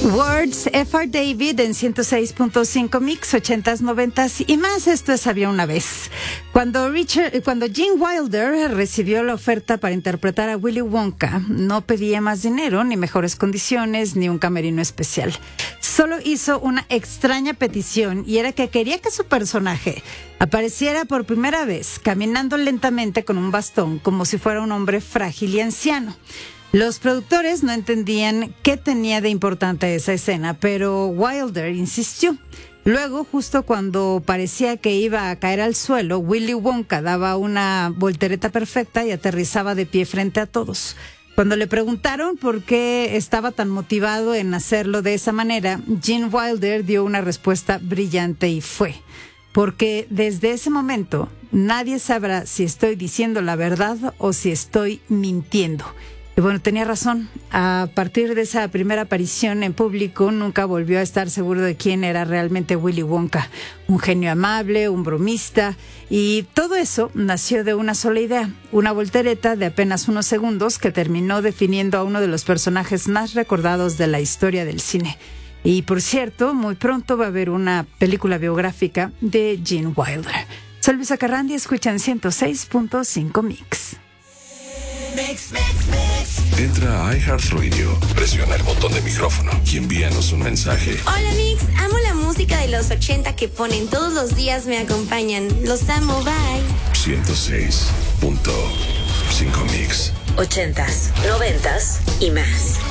Words, F.R. David en 106.5 Mix, 80s, 90s y más. Esto es Había una vez. Cuando Gene Wilder recibió la oferta para interpretar a Willy Wonka, no pedía más dinero, ni mejores condiciones, ni un camerino especial. Solo hizo una extraña petición y era que quería que su personaje apareciera por primera vez caminando lentamente con un bastón como si fuera un hombre frágil y anciano. Los productores no entendían qué tenía de importante esa escena, pero Wilder insistió. Luego, justo cuando parecía que iba a caer al suelo, Willy Wonka daba una voltereta perfecta y aterrizaba de pie frente a todos. Cuando le preguntaron por qué estaba tan motivado en hacerlo de esa manera, Gene Wilder dio una respuesta brillante y fue: porque desde ese momento nadie sabrá si estoy diciendo la verdad o si estoy mintiendo. Y bueno, tenía razón. A partir de esa primera aparición en público, nunca volvió a estar seguro de quién era realmente Willy Wonka. Un genio amable, un bromista, y todo eso nació de una sola idea, una voltereta de apenas unos segundos que terminó definiendo a uno de los personajes más recordados de la historia del cine. Y por cierto, muy pronto va a haber una película biográfica de Gene Wilder. Soy Luisa Carrandi, escuchan 106.5 Mix. Entra a iHeartRadio, presiona el botón de micrófono y envíanos un mensaje. Hola Mix, amo la música de los 80 que ponen todos los días, me acompañan. Los amo, bye. 106.5 Mix. 80s, 90s y más.